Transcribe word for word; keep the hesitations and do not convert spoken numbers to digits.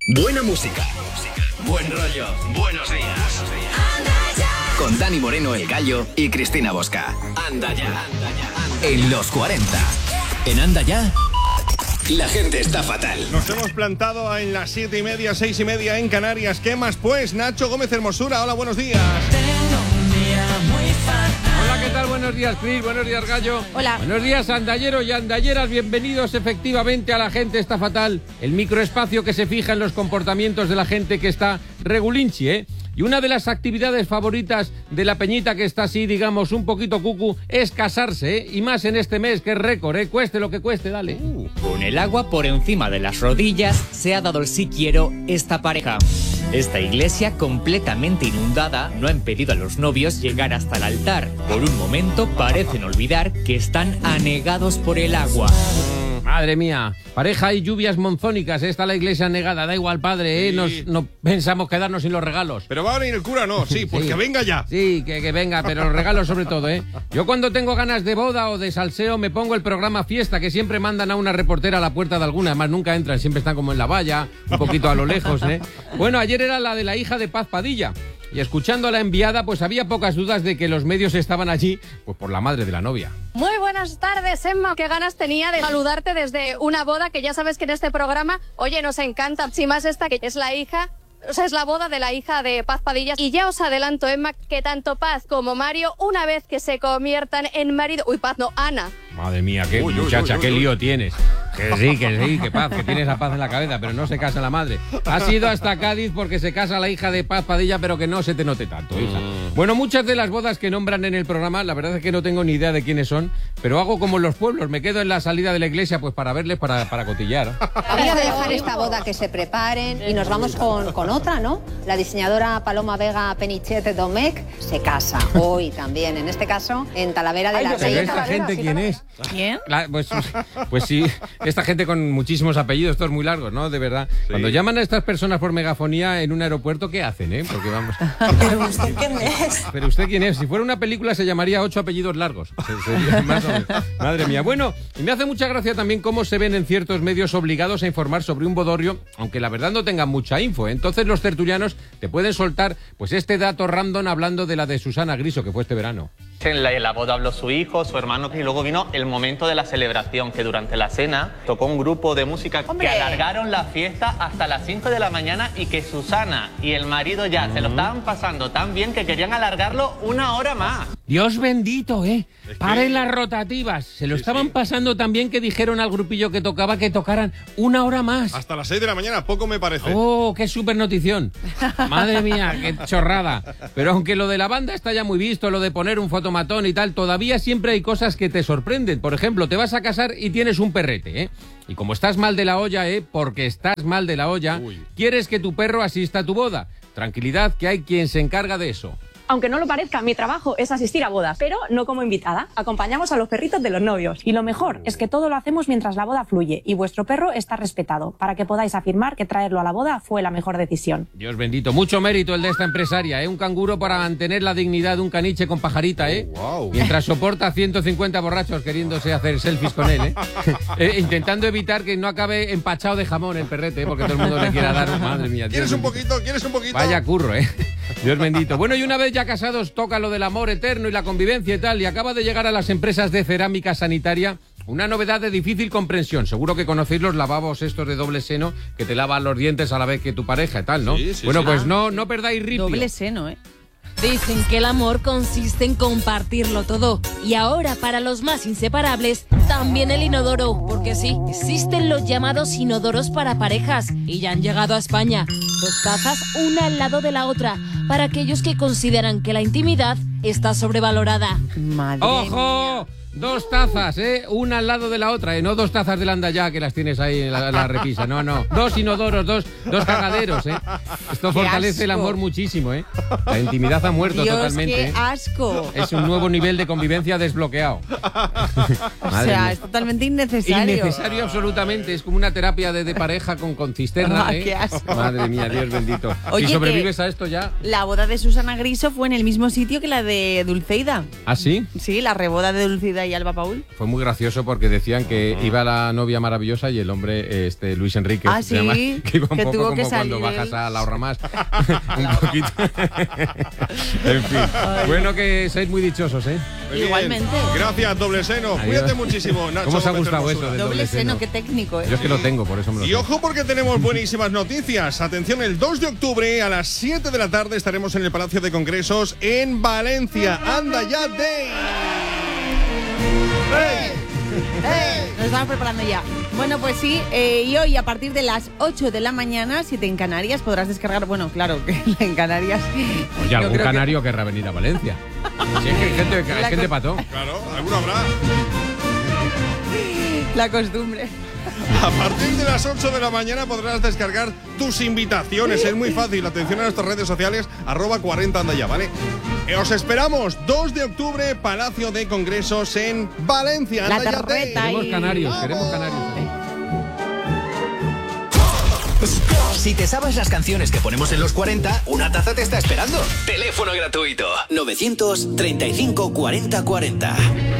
Buena música, buen rollo, buenos días. Con Dani Moreno, El Gallo, y Cristina Bosca. Anda ya. En los cuarenta. En Anda ya, la gente está fatal. Nos hemos plantado en las siete y media, seis y media en Canarias. ¿Qué más pues? Nacho Gómez Hermosura, hola, buenos días. Hola, ¿qué tal? Buenos días, Cris. Buenos días, Gallo. Hola. Buenos días, andalleros y andalleras. Bienvenidos efectivamente a La Gente Está Fatal, el microespacio que se fija en los comportamientos de la gente que está regulinchi, ¿eh? Y una de las actividades favoritas de la peñita que está así, digamos, un poquito cucu, es casarse, ¿eh? Y más en este mes, que es récord, ¿eh? Cueste lo que cueste, dale. Uh. Con el agua por encima de las rodillas, se ha dado el sí quiero esta pareja. Esta iglesia, completamente inundada, no ha impedido a los novios llegar hasta el altar. Por un momento parecen olvidar que están anegados por el agua. Madre mía, pareja y lluvias monzónicas, está la iglesia negada, da igual, padre, ¿eh? Sí. Nos, no pensamos quedarnos sin los regalos. Pero va a venir el cura, ¿no? Sí, pues Sí. que venga ya. Sí, que, que venga, pero los regalos sobre todo, ¿eh? Yo cuando tengo ganas de boda o de salseo me pongo el programa Fiesta, que siempre mandan a una reportera a la puerta de alguna, además nunca entran, siempre están como en la valla, un poquito a lo lejos, ¿eh? Bueno, ayer era la de la hija de Paz Padilla. Y escuchando a la enviada, pues había pocas dudas de que los medios estaban allí, pues por la madre de la novia. Muy buenas tardes, Emma. Qué ganas tenía de saludarte desde una boda, que ya sabes que en este programa, oye, nos encanta. Si más esta, que es la hija, o sea, es la boda de la hija de Paz Padilla. Y ya os adelanto, Emma, que tanto Paz como Mario, una vez que se conviertan en marido... Uy, Paz, no, Ana. Madre mía, qué Uy, uy, muchacha, uy, qué uy, lío uy. tienes. Que sí, que sí, que Paz, que tienes a Paz en la cabeza, pero no se casa la madre. Has ido hasta Cádiz porque se casa la hija de Paz Padilla, pero que no se te note tanto, hija. Mm. Bueno, muchas de las bodas que nombran en el programa, la verdad es que no tengo ni idea de quiénes son, pero hago como en los pueblos, me quedo en la salida de la iglesia pues para verles, para, para cotillar. Vamos a dejar esta boda que se preparen y nos vamos con, con otra, ¿no? La diseñadora Paloma Vega Penichete Domecq se casa hoy también, en este caso, en Talavera de la ¿Pero Reina. esta gente quién es? ¿Quién? La- pues, pues sí, esta gente con muchísimos apellidos, todos muy largos, ¿no? De verdad. Cuando llaman a estas personas por megafonía en un aeropuerto, ¿qué hacen, eh? Porque vamos... ¿Pero usted quién es? Pero usted quién es, si fuera una película se llamaría Ocho apellidos largos. Sería más o menos. Madre mía. Bueno, y me hace mucha gracia también cómo se ven en ciertos medios obligados a informar sobre un bodorrio, aunque la verdad no tengan mucha info. Entonces los tertulianos te pueden soltar pues este dato random hablando de la de Susana Griso, que fue este verano. En la, en la boda habló su hijo, su hermano, y luego vino el momento de la celebración, que durante la cena tocó un grupo de música ¡Hombre! que alargaron la fiesta hasta las cinco de la mañana y que Susana y el marido ya se lo estaban pasando tan bien que querían alargarlo una hora más. Dios bendito, ¿eh? que- Paren las rotativas. Se lo Sí, estaban sí. pasando tan bien que dijeron al grupillo que tocaba que tocaran una hora más. Hasta las seis de la mañana, poco me parece. ¡Oh, qué super notición! Madre mía, qué chorrada. Pero aunque lo de la banda está ya muy visto, lo de poner un fotomatón y tal, todavía siempre hay cosas que te sorprenden. Por ejemplo, te vas a casar y tienes un perrete, ¿eh? Y como estás mal de la olla, ¿eh? Porque estás mal de la olla, Uy. quieres que tu perro asista a tu boda. Tranquilidad, que hay quien se encarga de eso. Aunque no lo parezca, mi trabajo es asistir a bodas, pero no como invitada. Acompañamos a los perritos de los novios. Y lo mejor es que todo lo hacemos mientras la boda fluye y vuestro perro está respetado, para que podáis afirmar que traerlo a la boda fue la mejor decisión. Dios bendito, mucho mérito el de esta empresaria, ¿eh? Un canguro para mantener la dignidad de un caniche con pajarita, ¿eh? Oh, wow. Mientras soporta ciento cincuenta borrachos queriéndose hacer selfies con él, ¿eh? Eh, intentando evitar que no acabe empachado de jamón el perrete, ¿eh? Porque todo el mundo le quiera dar... Madre mía, Dios ¿Quieres un bendito. poquito? ¿Quieres un poquito? Vaya curro, ¿eh? Dios bendito. Bueno, y una vez ya casados, toca lo del amor eterno y la convivencia y tal, y acaba de llegar a las empresas de cerámica sanitaria una novedad de difícil comprensión. Seguro que conocéis los lavabos estos de doble seno que te lavan los dientes a la vez que tu pareja y tal, ¿no? Sí, sí, bueno, sí. pues no, no perdáis ripio. Doble seno, ¿eh? Dicen que el amor consiste en compartirlo todo. Y ahora, para los más inseparables, también el inodoro. Porque sí, existen los llamados inodoros para parejas. Y ya han llegado a España. Dos tazas, una al lado de la otra. Para aquellos que consideran que la intimidad está sobrevalorada. Madre ¡Ojo! Dos tazas, ¿eh? Una al lado de la otra, ¿eh? No dos tazas de Landayá que las tienes ahí en la, la repisa. No, no. Dos inodoros, dos, dos cagaderos, ¿eh? Esto Qué fortalece el asco. amor muchísimo, ¿eh? La intimidad ha muerto Dios, totalmente, qué ¿eh? asco. Es un nuevo nivel de convivencia desbloqueado. O Madre sea, mía. es totalmente innecesario. Innecesario absolutamente. Es como una terapia de, de pareja con, con cisterna, Ah, ¿eh? qué asco. Madre mía, Dios bendito. Oye, si sobrevives que- a esto ya... La boda de Susana Griso fue en el mismo sitio que la de Dulceida. ¿Ah, sí? Sí, la reboda de Dulceida ahí Alba Paul? Fue muy gracioso porque decían que iba la novia maravillosa y el hombre, este Luis Enrique, Ah, se sí, llama, que iba un que poco tuvo como que cuando salir bajas él. a la ahorra más. Un poquito. En fin. Bueno, que seáis muy dichosos, ¿eh? Muy bien. Igualmente. Gracias, doble seno. Adiós. Cuídate muchísimo, Nacho. ¿Cómo os ha Gómez gustado Hermosura. eso de Doble doble seno, seno? qué técnico, ¿eh? Yo es que lo tengo, por eso me lo Y sé. ojo porque tenemos buenísimas noticias. Atención, el dos de octubre a las siete de la tarde estaremos en el Palacio de Congresos en Valencia. ¡Anda ya, Day! ¡Hey! ¡Eh! Nos estamos preparando ya. Bueno, pues sí, eh, y hoy a partir de las ocho de la mañana, siete en Canarias, podrás descargar, bueno, claro, que en Canarias... Oye, yo algún creo que- canario querrá venir a Valencia. Si es que hay gente, hay La gente co- pató. Claro, alguno habrá. La costumbre. A partir de las ocho de la mañana podrás descargar tus invitaciones. Es muy fácil. Atención a nuestras redes sociales, arroba cuarenta anda ya, ¿vale? Eh, Os esperamos, dos de octubre, Palacio de Congresos en Valencia. La Anda ya, Day. terreta Queremos y- canarios, queremos canarios. Si te sabes las canciones que ponemos en los cuarenta, una taza te está esperando. Teléfono gratuito. novecientos treinta y cinco cuarenta cuarenta.